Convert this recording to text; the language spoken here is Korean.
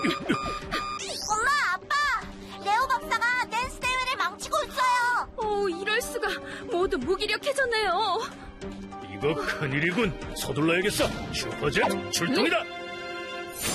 엄마, 아빠! 레오 박사가 댄스 대회를 망치고 있어요. 이럴 수가. 모두 무기력해졌네요. 이거 큰일이군. 서둘러야겠어. 슈퍼젯 출동이다.